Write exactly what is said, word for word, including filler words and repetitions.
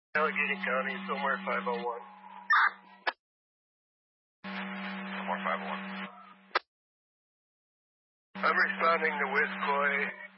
Allegheny County, somewhere five oh one. Somewhere five oh one. I'm responding to Wiscoy.